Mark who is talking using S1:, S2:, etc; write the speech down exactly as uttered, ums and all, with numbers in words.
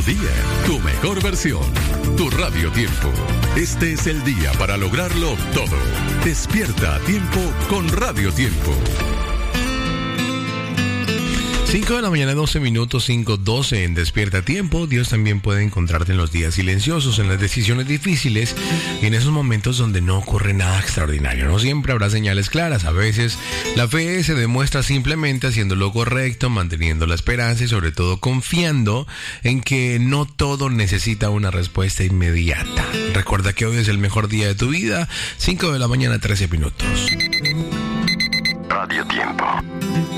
S1: día, tu mejor versión, tu Radio Tiempo. Este es el día para lograrlo todo. Despierta a tiempo con Radio Tiempo.
S2: cinco de la mañana, doce minutos, cinco doce en Despierta a Tiempo. Dios también puede encontrarte en los días silenciosos, en las decisiones difíciles y en esos momentos donde no ocurre nada extraordinario. No siempre habrá señales claras. A veces la fe se demuestra simplemente haciendo lo correcto, manteniendo la esperanza y sobre todo confiando en que no todo necesita una respuesta inmediata. Recuerda que hoy es el mejor día de tu vida. cinco de la mañana, trece minutos.
S1: Radio Tiempo.